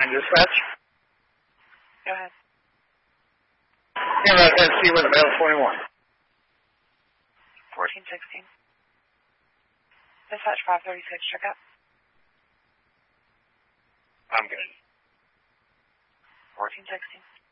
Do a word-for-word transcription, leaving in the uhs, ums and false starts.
Morning, dispatch. Go ahead. Here, right there, see with Mail twenty-one. fourteen sixteen. Dispatch five thirty-six, check up. I'm good. fourteen sixteen.